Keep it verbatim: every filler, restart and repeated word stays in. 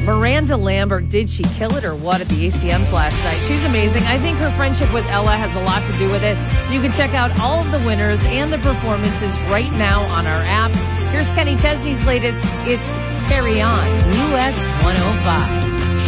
Miranda Lambert, did she kill it or what at the A C Ms last night? She's amazing. I think her friendship with Ella has a lot to do with it. You can check out all of the winners and the performances right now on our app. Here's Kenny Chesney's latest. It's Carry On, U S one oh five.